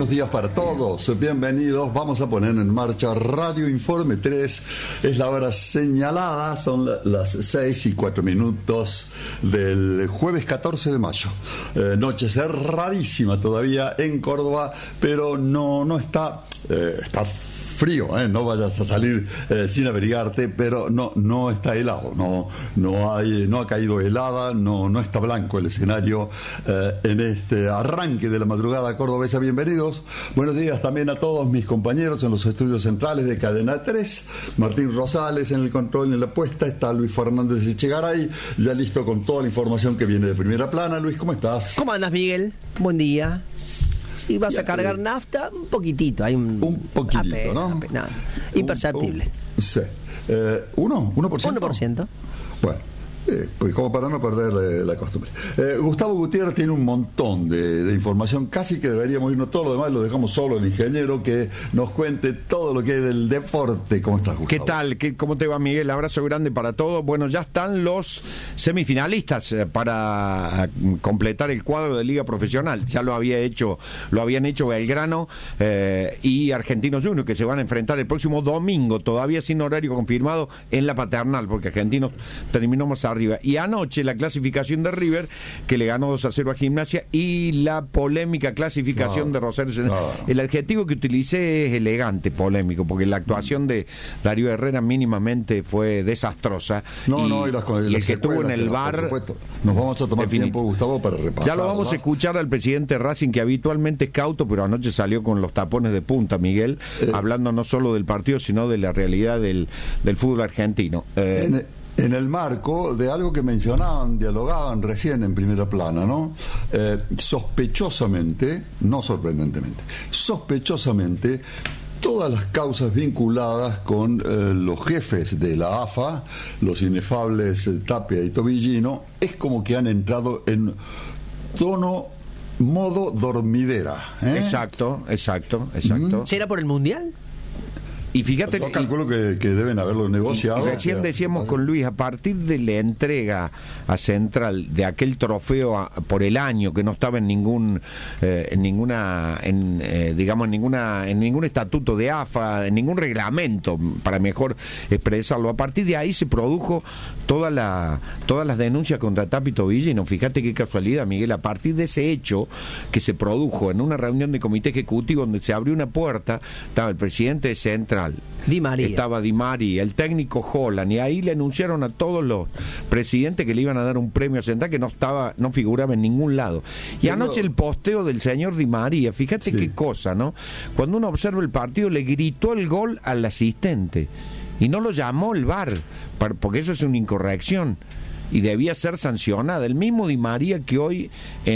buenos días para todos, bienvenidos. Vamos a poner en marcha Radio Informe 3. Es la hora señalada, son las 6:04 del jueves 14 de mayo. Noche rarísima todavía en Córdoba, pero no está frío, no vayas a salir sin abrigarte, pero no está helado, no ha caído helada, no está blanco el escenario en este arranque de la madrugada cordobesa. Bienvenidos, buenos días también a todos mis compañeros en los estudios centrales de Cadena 3, Martín Rosales en el control y en la puesta, está Luis Fernández Echegaray, ya listo con toda la información que viene de primera plana. Luis, ¿cómo estás? ¿Cómo andas, Miguel? Buen día. Si vas a cargar nafta, un poquitito. Hay un poquitito, apenas, ¿no? Apenas, imperceptible. Sí. ¿1%? 1%. Bueno. Pues como para no perder la costumbre. Gustavo Gutiérrez tiene un montón de información, casi que deberíamos irnos. Todo lo demás lo dejamos solo al ingeniero que nos cuente todo lo que hay del deporte. ¿Cómo estás, Gustavo? ¿Qué tal? ¿Cómo te va, Miguel? Abrazo grande para todos. Bueno, ya están los semifinalistas para completar el cuadro de Liga Profesional. Ya lo habían hecho Belgrano y Argentinos Juniors, que se van a enfrentar el próximo domingo, todavía sin horario confirmado, en la Paternal, porque Argentinos terminó más arriba. Y anoche la clasificación de River, que le ganó 2-0 a Gimnasia, y la polémica clasificación de Rosario Central. El adjetivo que utilicé es elegante, polémico, porque la actuación de Darío Herrera mínimamente fue desastrosa. Y el que estuvo en el VAR. Nos vamos a tomar tiempo, Gustavo, para repasar. Ya lo vamos a escuchar al presidente Racing, que habitualmente es cauto, pero anoche salió con los tapones de punta, Miguel, hablando no solo del partido, sino de la realidad del fútbol argentino. En el marco de algo que dialogaban recién en primera plana, ¿no? Sospechosamente, no sorprendentemente, sospechosamente, todas las causas vinculadas con los jefes de la AFA, los inefables Tapia y Tobillino, es como que han entrado en modo dormidera. Exacto. ¿Será por el Mundial? Y fíjate, yo calculo que deben haberlo negociado. Y recién decíamos con Luis, a partir de la entrega a Central de aquel trofeo por el año, que no estaba en ningún estatuto de AFA, en ningún reglamento, para mejor expresarlo, a partir de ahí se produjo todas las denuncias contra Tapia y Tobillino. Fíjate qué casualidad, Miguel, a partir de ese hecho que se produjo en una reunión de comité ejecutivo donde se abrió una puerta, estaba el presidente de Central, Di María. Estaba Di María, el técnico Holland, y ahí le anunciaron a todos los presidentes que le iban a dar un premio a Central que no figuraba en ningún lado. Y anoche el posteo del señor Di María, fíjate qué cosa, ¿no? Cuando uno observa el partido, le gritó el gol al asistente y no lo llamó el VAR, porque eso es una incorrección y debía ser sancionada. El mismo Di María que hoy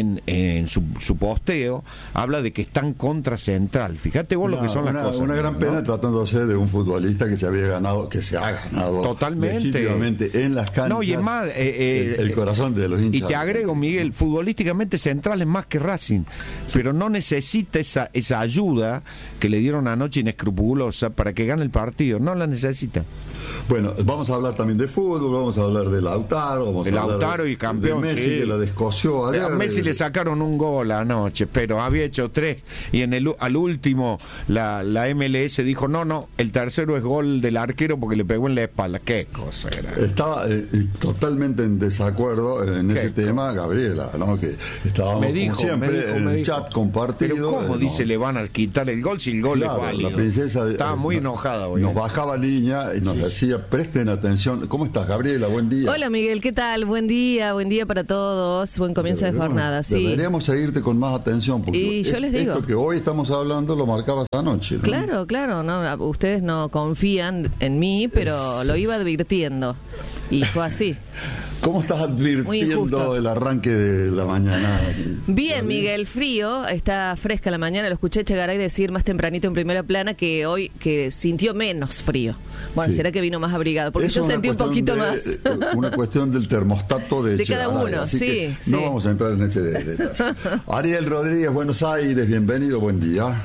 en su posteo habla de que están contra Central. Fíjate vos lo que son las cosas. Una gran pena, ¿no? Tratándose de un futbolista que se ha ganado totalmente legítimamente en las canchas. No, y es más, el corazón de los hinchas. Y te agrego, Miguel, futbolísticamente Central es más que Racing, pero no necesita esa ayuda que le dieron anoche inescrupulosa para que gane el partido. No la necesita. Bueno, vamos a hablar también de fútbol, vamos a hablar de Lautaro, y campeón, de Messi, sí, que la descoció ayer. A Messi le sacaron un gol anoche, pero había hecho 3 y al último la MLS dijo no, el tercero es gol del arquero porque le pegó en la espalda. Qué cosa era. Estaba totalmente en desacuerdo en ese tema Gabriela, ¿no? Que estábamos como siempre en el chat compartido. Pero ¿cómo dice le van a quitar el gol si el gol es válido? La princesa estaba muy enojada hoy. Nos bajaba línea y nos decía, presten atención. ¿Cómo estás, Gabriela? Buen día. Hola, Miguel, ¿qué tal? Buen día para todos. Buen comienzo de jornada, sí. Deberíamos seguirte con más atención, porque y yo les digo, esto que hoy estamos hablando lo marcabas anoche, ¿no? Claro, no, ustedes no confían en mí, pero lo iba advirtiendo y fue así. ¿Cómo estás advirtiendo el arranque de la mañana? Bien, Miguel, frío, está fresca la mañana, lo escuché Echegaray decir más tempranito en primera plana que hoy que sintió menos frío. Bueno, ¿será que vino más abrigado? Porque yo sentí un poquito más. Una cuestión del termostato de cada uno, sí. No vamos a entrar en ese detalle. Ariel Rodríguez, Buenos Aires, bienvenido, buen día.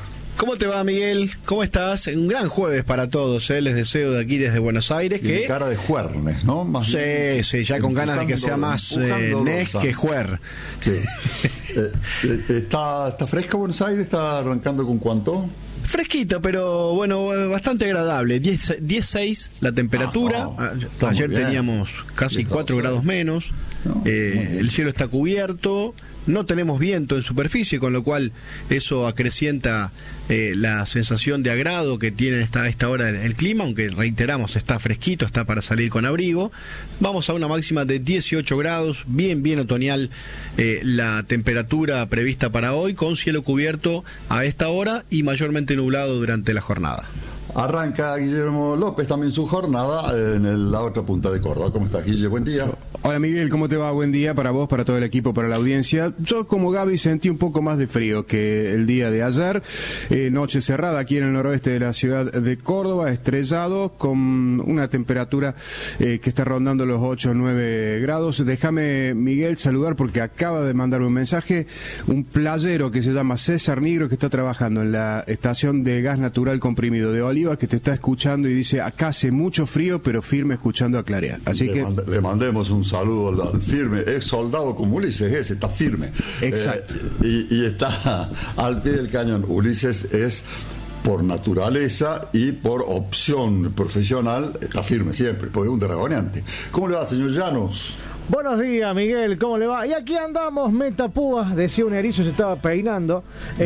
¿Cómo te va, Miguel? ¿Cómo estás? Un gran jueves para todos, les deseo de aquí desde Buenos Aires. Que cara de juernes, ¿no? Más sí, ya con ganas de que sea más Nes que juer. Sí. ¿Está fresca Buenos Aires? ¿Está arrancando con cuánto? Fresquito, pero bueno, bastante agradable. 10.6 la temperatura. Ayer teníamos casi 4 grados menos. El cielo está cubierto. No tenemos viento en superficie, con lo cual eso acrecienta la sensación de agrado que tiene a esta hora el clima, aunque reiteramos, está fresquito, está para salir con abrigo. Vamos a una máxima de 18 grados, bien otoñal la temperatura prevista para hoy, con cielo cubierto a esta hora y mayormente nublado durante la jornada. Arranca Guillermo López también su jornada en la otra punta de Córdoba. ¿Cómo estás, Guille? Buen día. Hola, Miguel, ¿cómo te va? Buen día para vos, para todo el equipo, para la audiencia. Yo, como Gaby, sentí un poco más de frío que el día de ayer. Noche cerrada aquí en el noroeste de la ciudad de Córdoba, estrellado, con una temperatura que está rondando los 8 o 9 grados. Déjame, Miguel, saludar porque acaba de mandarme un mensaje un playero que se llama César Nigro, que está trabajando en la estación de gas natural comprimido de Oliva, que te está escuchando y dice: acá hace mucho frío, pero firme escuchando a Clarea. Así le mandemos un saludo al firme. Es soldado como Ulises, está firme. Exacto. Y está al pie del cañón. Ulises es, por naturaleza y por opción profesional, está firme siempre, porque es un dragoneante. ¿Cómo le va, señor Llanos? Buenos días, Miguel, ¿cómo le va? Y aquí andamos, Metapúa, decía un erizo, se estaba peinando.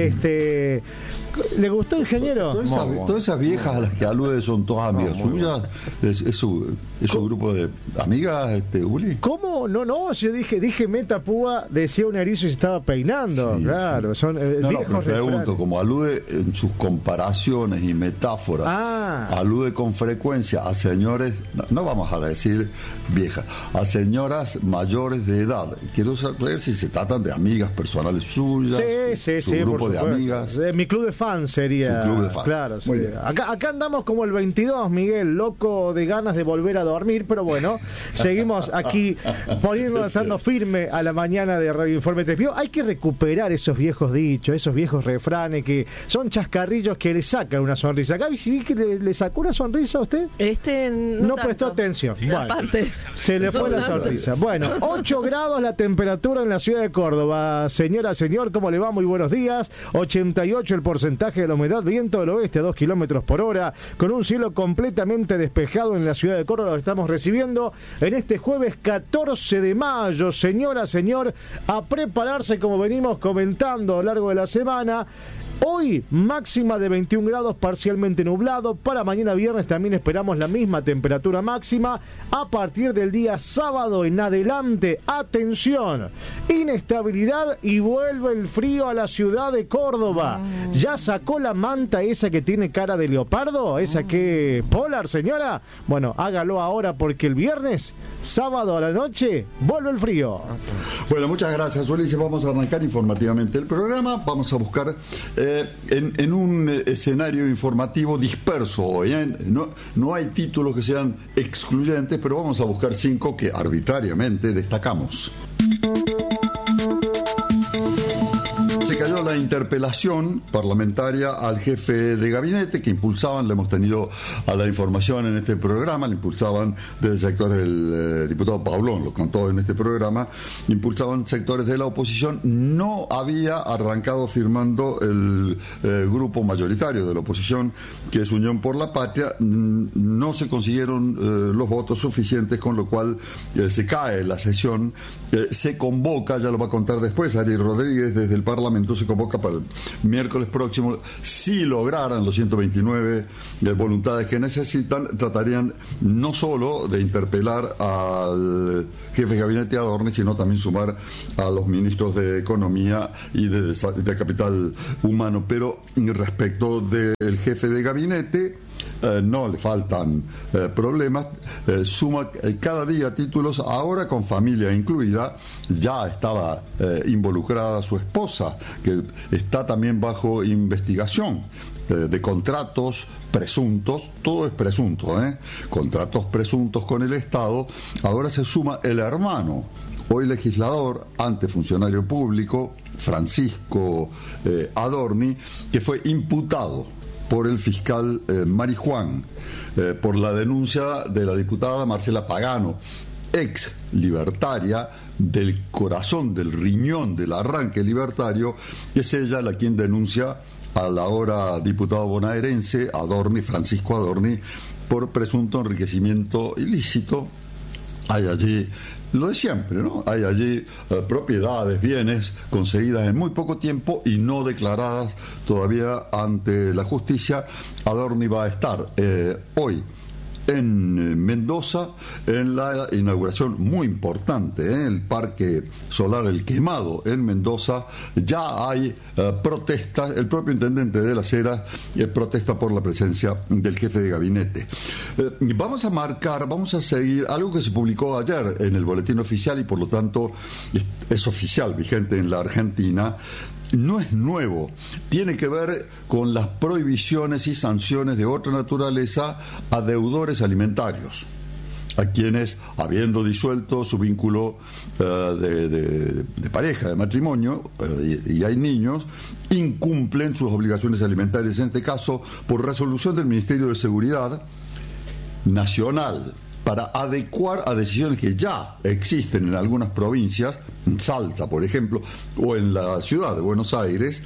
¿Le gustó, ingeniero? Todas esas viejas a las que alude son todas amigas suyas. ¿Es su grupo de amigas, Uli? ¿Cómo? No, yo dije Metapúa, decía un erizo y se estaba peinando. Sí, claro, sí. Son viejos pregunto, como alude en sus comparaciones y metáforas, alude con frecuencia a señores, no vamos a decir viejas, a señoras mayores de edad. Quiero saber si se tratan de amigas personales suyas, su grupo de amigas. Mi club de fans sería. Su club de fans. Claro, sí. Acá andamos como el 22, Miguel, loco de ganas de volver a dormir, pero bueno, seguimos aquí poniéndonos, estando firme a la mañana de Radio Informe 3. Hay que recuperar esos viejos dichos, esos viejos refranes que son chascarrillos que le sacan una sonrisa. Gaby, si vi que le sacó una sonrisa a usted. No prestó atención. Sí, bueno, se le fue la sonrisa. Bueno, 8 grados la temperatura en la ciudad de Córdoba. Señora, señor, ¿cómo le va? Muy buenos días. 88 el porcentaje de la humedad, viento del oeste a 2 kilómetros por hora, con un cielo completamente despejado en la ciudad de Córdoba. Lo estamos recibiendo en este jueves 14 de mayo. Señora, señor, a prepararse como venimos comentando a lo largo de la semana. Hoy máxima de 21 grados, parcialmente nublado. Para mañana viernes también esperamos la misma temperatura máxima. A partir del día sábado en adelante, atención, inestabilidad y vuelve el frío a la ciudad de Córdoba. ¿Ya sacó la manta esa que tiene cara de leopardo? ¿Esa que polar, señora? Bueno, hágalo ahora porque el viernes, sábado a la noche, vuelve el frío. Bueno, muchas gracias, Ulises. Vamos a arrancar informativamente el programa. Vamos a buscar en un escenario informativo disperso hoy. No hay títulos que sean excluyentes, pero vamos a buscar 5 que arbitrariamente destacamos. Se cayó la interpelación parlamentaria al jefe de gabinete que impulsaban, le hemos tenido a la información en este programa, le impulsaban desde sectores del diputado Paulón, lo contó en este programa, impulsaban sectores de la oposición. No había arrancado firmando el grupo mayoritario de la oposición, que es Unión por la Patria. No se consiguieron los votos suficientes, con lo cual se cae la sesión. Se convoca, ya lo va a contar después Ari Rodríguez desde el Parlamento, se convoca para el miércoles próximo. Si lograran los 129 voluntades que necesitan, tratarían no solo de interpelar al jefe de gabinete Adorni, sino también sumar a los ministros de Economía y de Capital Humano. Pero respecto del jefe de gabinete, no le faltan problemas, suma cada día títulos, ahora con familia incluida. Ya estaba involucrada su esposa, que está también bajo investigación de contratos presuntos, todo es presunto, contratos presuntos con el Estado. Ahora se suma el hermano, hoy legislador, antes funcionario público, Francisco Adorni, que fue imputado por el fiscal Marijuán por la denuncia de la diputada Marcela Pagano, ex libertaria, del corazón, del riñón, del arranque libertario. Es ella la quien denuncia al ahora diputado bonaerense Adorni, Francisco Adorni, por presunto enriquecimiento ilícito. Hay allí lo de siempre, ¿no? Hay allí propiedades, bienes conseguidas en muy poco tiempo y no declaradas todavía ante la justicia. Adorni va a estar hoy en Mendoza en la inauguración muy importante en el Parque Solar El Quemado en Mendoza. Ya hay protestas, el propio intendente de Las Heras protesta por la presencia del jefe de gabinete. Vamos a seguir algo que se publicó ayer en el boletín oficial y por lo tanto es oficial, vigente en la Argentina. No es nuevo, tiene que ver con las prohibiciones y sanciones de otra naturaleza a deudores alimentarios, a quienes, habiendo disuelto su vínculo de pareja, de matrimonio, y hay niños, incumplen sus obligaciones alimentarias, en este caso por resolución del Ministerio de Seguridad Nacional, para adecuar a decisiones que ya existen en algunas provincias, en Salta, por ejemplo, o en la ciudad de Buenos Aires.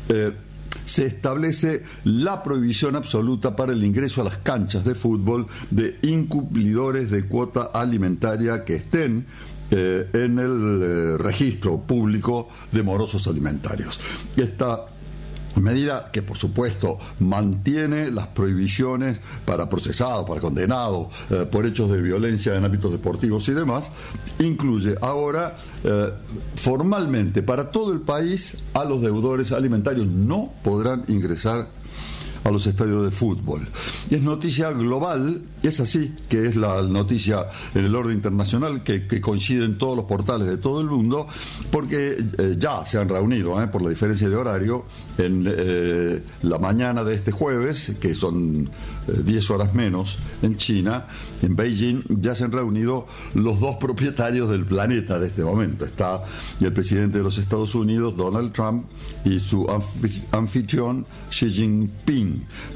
Se establece la prohibición absoluta para el ingreso a las canchas de fútbol de incumplidores de cuota alimentaria que estén en el registro público de morosos alimentarios. Esta medida que, por supuesto, mantiene las prohibiciones para procesados, para condenados por hechos de violencia en ámbitos deportivos y demás, incluye ahora formalmente para todo el país a los deudores alimentarios. No podrán ingresar a los estadios de fútbol. Y es noticia global, es así que es la noticia en el orden internacional que coincide en todos los portales de todo el mundo, porque ya se han reunido por la diferencia de horario en la mañana de este jueves, que son 10 horas menos en China, en Beijing, ya se han reunido los dos propietarios del planeta de este momento. Está el presidente de los Estados Unidos, Donald Trump, y su anfitrión, Xi Jinping.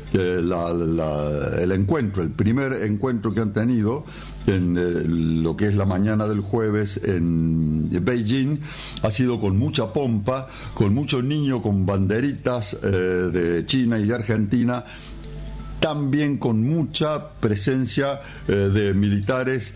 El encuentro, el primer encuentro que han tenido en lo que es la mañana del jueves en Beijing, ha sido con mucha pompa, con muchos niños con banderitas de China y de Argentina, también con mucha presencia de militares,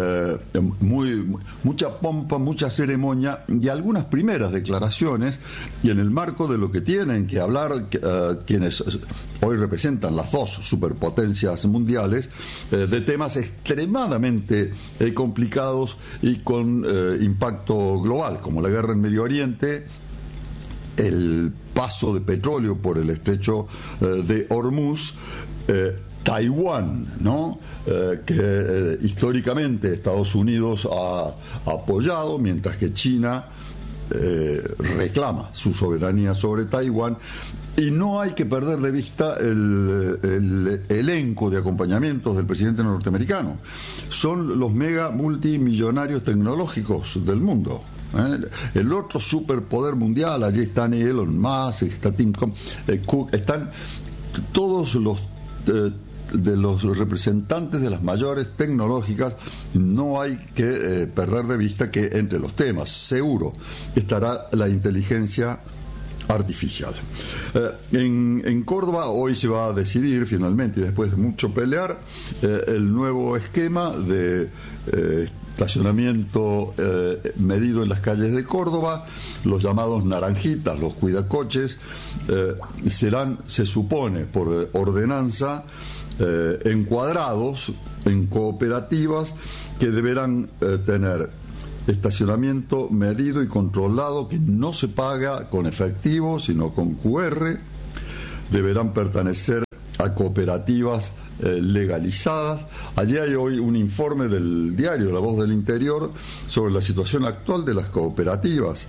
mucha pompa, mucha ceremonia y algunas primeras declaraciones, y en el marco de lo que tienen que hablar quienes hoy representan las dos superpotencias mundiales, de temas extremadamente complicados y con impacto global, como la guerra en Medio Oriente, el paso de petróleo por el estrecho de Hormuz, Taiwán, ¿no? Que históricamente Estados Unidos ha apoyado, mientras que China reclama su soberanía sobre Taiwán. Y no hay que perder de vista el elenco de acompañamientos del presidente norteamericano. Son los mega multimillonarios tecnológicos del mundo. El otro superpoder mundial, allí están Elon Musk, está Tim Cook, están todos los de los representantes de las mayores tecnológicas. No hay que perder de vista que entre los temas seguro estará la inteligencia artificial. En Córdoba hoy se va a decidir finalmente, y después de mucho pelear, el nuevo esquema de estacionamiento medido en las calles de Córdoba. Los llamados naranjitas, los cuidacoches, serán, se supone, por ordenanza, encuadrados en cooperativas que deberán tener estacionamiento medido y controlado, que no se paga con efectivo sino con QR. Deberán pertenecer a cooperativas legalizadas. Allí hay hoy un informe del diario La Voz del Interior sobre la situación actual de las cooperativas.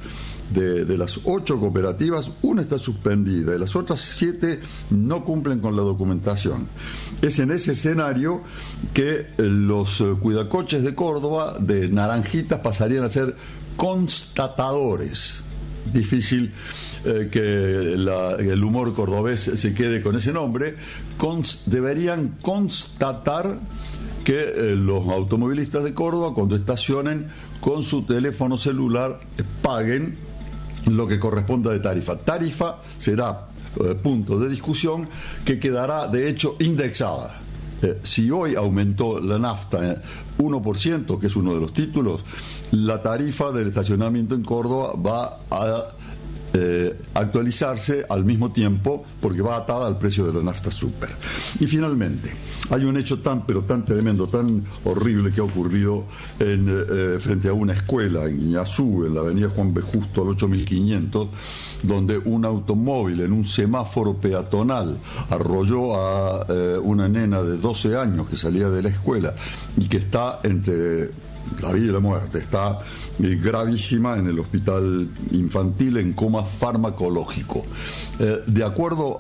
de las 8 cooperativas, una está suspendida y las otras 7 no cumplen con la documentación. Es en ese escenario que los cuidacoches de Córdoba, de Naranjitas, pasarían a ser constatadores. Difícil que el humor cordobés se quede con ese nombre. Deberían constatar que los automovilistas de Córdoba, cuando estacionen con su teléfono celular, paguen lo que corresponda de tarifa. Tarifa será punto de discusión que quedará de hecho indexada. Si hoy aumentó la nafta 1%, que es uno de los títulos, la tarifa del estacionamiento en Córdoba va a actualizarse al mismo tiempo, porque va atada al precio de la nafta super. Y finalmente, hay un hecho tan tremendo, tan horrible que ha ocurrido frente a una escuela en Guiñazú, en la avenida Juan B. Justo al 8500, donde un automóvil en un semáforo peatonal arrolló a una nena de 12 años que salía de la escuela y que está entre la vida y la muerte. Está gravísima en el hospital infantil en coma farmacológico. De acuerdo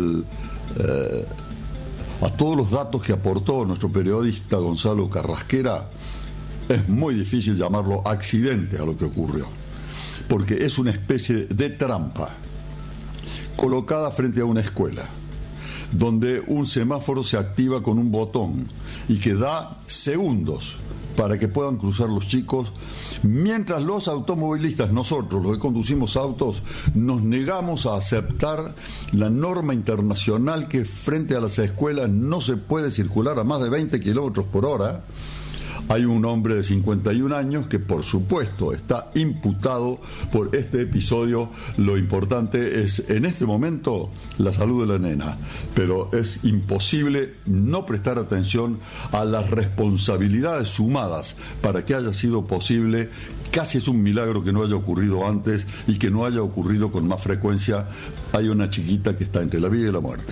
a todos los datos que aportó nuestro periodista Gonzalo Carrasquera, es muy difícil llamarlo accidente a lo que ocurrió, porque es una especie de trampa colocada frente a una escuela, donde un semáforo se activa con un botón y que da segundos para que puedan cruzar los chicos, mientras los automovilistas, nosotros, los que conducimos autos, nos negamos a aceptar la norma internacional que frente a las escuelas no se puede circular a más de 20 kilómetros por hora. Hay un hombre de 51 años que, por supuesto, está imputado por este episodio. Lo importante es, en este momento, la salud de la nena. Pero es imposible no prestar atención a las responsabilidades sumadas para que haya sido posible. Casi es un milagro que no haya ocurrido antes y que no haya ocurrido con más frecuencia. Hay una chiquita que está entre la vida y la muerte.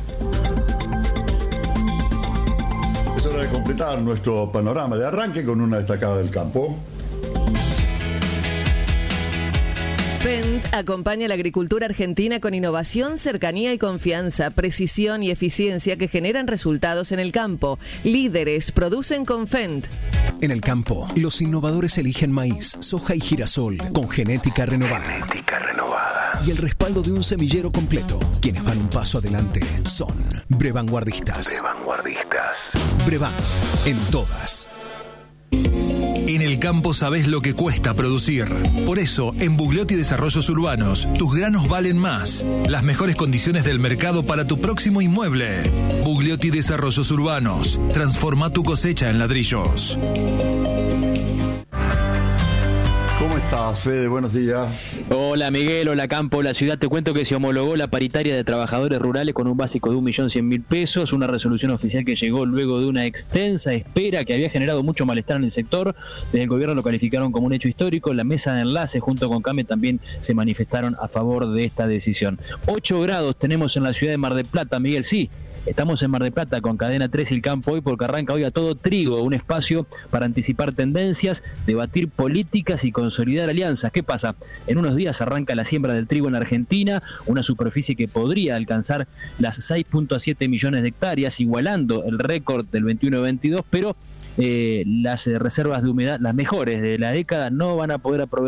Es hora de completar nuestro panorama de arranque con una destacada del campo. Fendt acompaña a la agricultura argentina con innovación, cercanía y confianza, precisión y eficiencia que generan resultados en el campo. Líderes producen con Fendt. En el campo, los innovadores eligen maíz, soja y girasol con genética renovada. Y el respaldo de un semillero completo. Quienes van un paso adelante son Brevanguardistas. Brevan, en todas. En el campo sabés lo que cuesta producir. Por eso, en Bugliotti Desarrollos Urbanos, tus granos valen más. Las mejores condiciones del mercado para tu próximo inmueble. Bugliotti Desarrollos Urbanos. Transforma tu cosecha en ladrillos. ¿Cómo estás, Fede? Buenos días. Hola, Miguel. Hola, Campo. La ciudad, te cuento que se homologó la paritaria de trabajadores rurales con un básico de 1.100.000 pesos, una resolución oficial que llegó luego de una extensa espera que había generado mucho malestar en el sector. Desde el gobierno lo calificaron como un hecho histórico. La mesa de enlace junto con CAME también se manifestaron a favor de esta decisión. 8 grados tenemos en la ciudad de Mar del Plata, Miguel. Sí, estamos en Mar del Plata con Cadena 3 y el campo hoy, porque arranca hoy A Todo Trigo, un espacio para anticipar tendencias, debatir políticas y consolidar alianzas. ¿Qué pasa? En unos días arranca la siembra del trigo en Argentina, una superficie que podría alcanzar las 6.7 millones de hectáreas, igualando el récord del 21-22, pero las reservas de humedad, las mejores de la década, no van a poder aprovechar